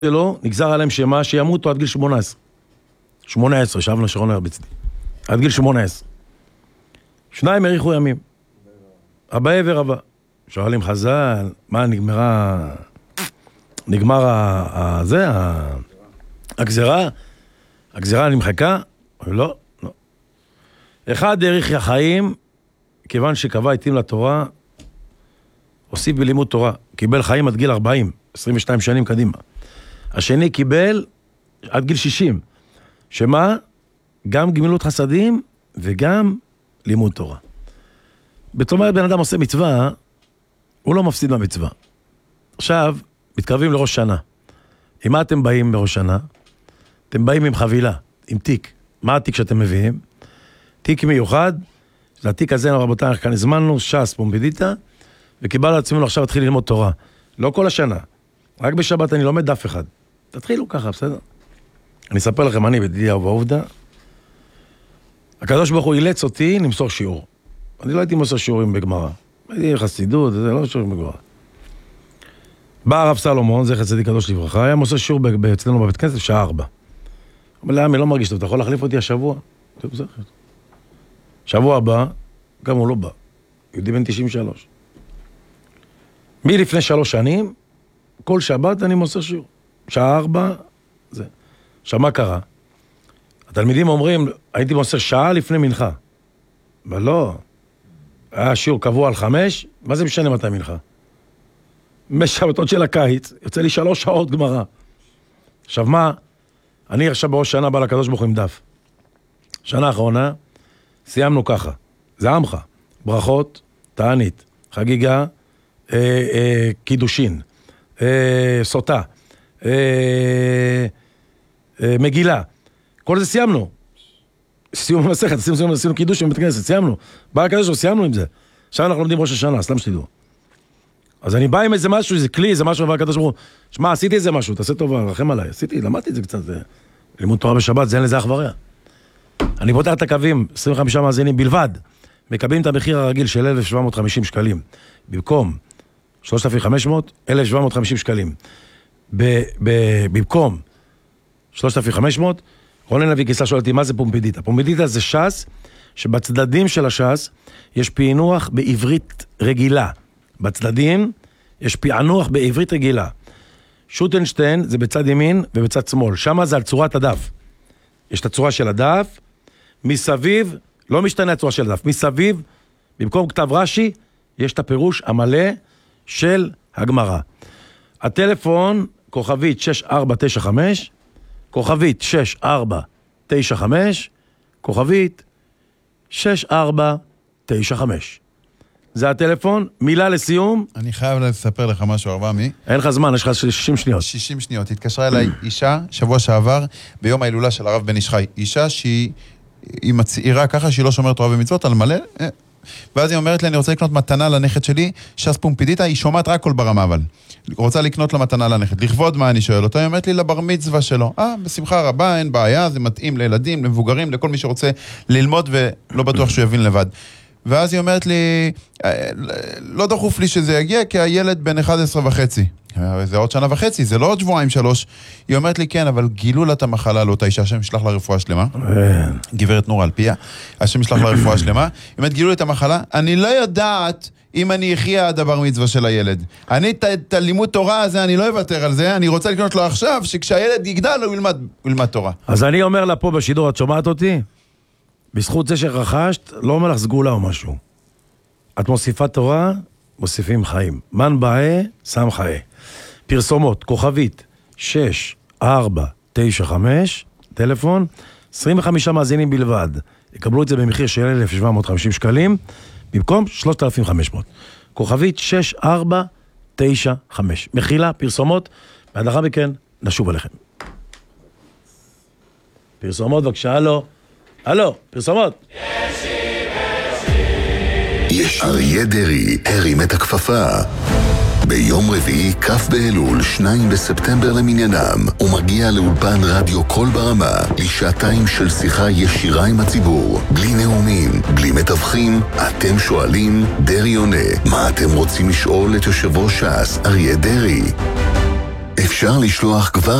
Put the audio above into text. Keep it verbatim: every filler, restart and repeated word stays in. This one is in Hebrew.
שלו, נגזר עליהם שמה, שימותו עד גיל שמונה עשרה. שמונה עשרה, שבנו שרון הרביצתי. עד גיל שמונה עשרה. שניים האריכו ימים. אבא ורבא. שואלים חז"ל, מה נגמרה... נגמר ה... זה, ה... הגזרה? הגזרה נמחקה? לא, לא. אחד האריך יחיים, כיוון שקבע התאים לתורה, הוסיף בלימוד תורה. קיבל חיים עד גיל ארבעים, עשרים ושתיים שנים קדימה. השני קיבל עד גיל שישים. שמה? גם גמילות חסדים וגם לימוד תורה. זאת אומרת, בן אדם עושה מצווה, הוא לא מפסיד מהמצווה. עכשיו, מתקרבים לראש שנה. עם מה אתם באים בראש שנה? אתם באים עם חבילה, עם תיק. מה התיק שאתם מביאים? תיק מיוחד. לתיק הזה, רבותיי, כאן הזמנו ש"ס פומפידיטה, וקיבלנו לעצמנו עכשיו להתחיל ללמוד תורה. לא כל השנה. רק בשבת אני לומד דף אחד. תתחילו ככה, בסדר? אני אספר לכם, אני בדידיה ובעובדה. הקדוש ברוך הוא אילץ אותי למסור שיעור. אני לא הייתי מוסר שיעורים בגמרא. הייתי חסידות, זה לא שיעורים בגמרא. בא הרב סלומון, זכר צדיק קדוש לברכה, היה מוסר שיעור אצלנו בבית כנסת שעה ארבע. אבל למה, אני לא מרגיש טוב, אתה יכול להחליף אותי השבוע? שבוע הבא, גם הוא לא בא. יהודי בן תשעים ושלוש. מלפני שלוש שנים, כל שבת אני מוסר שיעור. שעה ארבע, זה. עכשיו, מה קרה? התלמידים אומרים, הייתי מוסר שעה לפני מנחה. אבל לא. היה שיעור קבוע על חמש, מה זה משנה מתי מנחה? בשבתות של הקיץ, יוצא לי שלוש שעות גמרא. עכשיו מה? אני עכשיו בראש שנה בא לקדוש ברוך הוא עם דף. שנה האחרונה, סיימנו ככה. זה עמך. ברכות, תענית, חגיגה, אה, אה, קידושין, אה, סוטה, אה, אה, מגילה. כל זה סיימנו. סיום המסכת, עשינו, עשינו קידוש בבית כנסת, סיימנו. בא הקדוש ברוך הוא, סיימנו עם זה. עכשיו אנחנו לומדים ראש השנה, סתם שתדעו. אז אני בא עם איזה משהו, איזה כלי, איזה משהו, והקדוש ברוך הוא, שמע, עשיתי איזה משהו, תעשה טובה, רחם עליי, עשיתי, למדתי את זה קצת, זה... לימוד תורה בשבת, זה אין לזה אח ורע. אני פותח את הקווים, עשרים וחמישה מאזינים בלבד, מקבלים את המחיר הרגיל של אלף שבע מאות וחמישים שקלים, במקום שלושת אלפים וחמש מאות, אלף שבע מאות וחמישים שקלים. ב- ב- במקום שלושת אלפים וחמש מאות, רונן לוי קיסה שואל אותי, מה זה פומפידיטה? פומפידיטה זה ש"ס, שבצדדים של הש"ס יש פענוח בעברית רגילה. בצדדים יש פענוח בעברית רגילה. שוטנשטיין זה בצד ימין ובצד שמאל. שם זה על צורת הדף. יש את הצורה של הדף, מסביב, לא משתנה הצורה של הדף, מסביב, במקום כתב רש"י, יש את הפירוש המלא של הגמרא. הטלפון, כוכבית שש ארבע תשע חמש, כוכבית שש ארבע תשע חמש, כוכבית שש ארבע תשע חמש. זה הטלפון, מילה לסיום. אני חייב לספר לך משהו, ארבע מי. אין לך זמן, יש לך שישים שניות. שישים שניות. התקשרה אליי אישה, שבוע שעבר, ביום ההילולה של הרב בן איש חי. אישה שהיא מצעירה ככה, שהיא לא שומרת תורה ומצוות, על מלא. ואז היא אומרת לי, אני רוצה לקנות מתנה לנכד שלי, ש"ס פומפידיטה, היא שומעת רק כל ברמה, אבל. רוצה לקנות לה מתנה לנכד. לכבוד מה אני שואל אותה? היא אומרת לי, לבר מצווה שלו. אה, בשמחה רבה, אין בעיה, זה מתאים לילדים, למבוגרים, לכל מי שרוצה ללמוד ולא בטוח שהוא יבין לבד. ואז היא אומרת לי, לא דחוף לי שזה יגיע, כי הילד בן אחת עשרה וחצי. זה עוד שנה וחצי, זה לא עוד שבועיים שלוש. היא אומרת לי, כן, אבל גילו לה את המחלה לאותה אישה, השם ישלח לה רפואה שלמה. גברת נורה על פיה, השם ישלח לה רפואה שלמה. היא אומרת, גילו לה את המחלה, אני לא יודעת אם אני אחיה עד הבר מצווה של הילד. אני, את הלימוד תורה הזה, אני לא אוותר על זה, אני רוצה לקנות לו עכשיו, שכשהילד יגדל, הוא ילמד, הוא ילמד תורה. אז אני אומר לה פה בשידור, את שומעת אותי? בזכות זה שרכשת, לא אומר לך סגולה או משהו. את מוסיפה תורה, מוסיפים חיים. מן באה, שם חיי. פרסומות, כוכבית, שש ארבע תשע חמש, טלפון, עשרים וחמישה מאזינים בלבד. יקבלו את זה במחיר של אלף שבע מאות וחמישים שקלים, במקום שלושת אלפים וחמש מאות. כוכבית, שש ארבע תשע חמש. מחילה, פרסומות, והדחה מכן, נשוב עליכם. פרסומות, בבקשה, הלו. הלו, פרסומות. יש אריה דרעי, הרים את הכפפה. ביום רביעי, כף באלול, שניים בספטמבר למניינם, הוא מגיע לאולפן רדיו קול ברמה, לשעתיים של שיחה ישירה עם הציבור, בלי נאומים, בלי מתווכים, אתם שואלים, דרעי עונה. מה אתם רוצים לשאול את יושב ראש ש"ס, אריה דרעי? אפשר לשלוח כבר